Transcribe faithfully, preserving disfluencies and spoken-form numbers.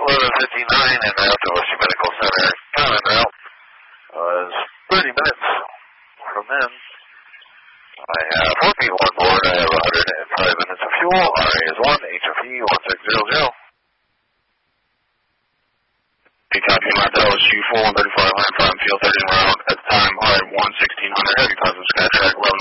eleven fifty-nine en route to Western Medical Center. Time en route was thirty minutes. From then, I have four people on board. I have one hundred five minutes of fuel. R A is one, H F E one six zero zero. Hey, copy, Martel is Q four one thirty-five, high five, field thirty round. At the time, R A one sixteen hundred, heavy positive, Skytrack, eleven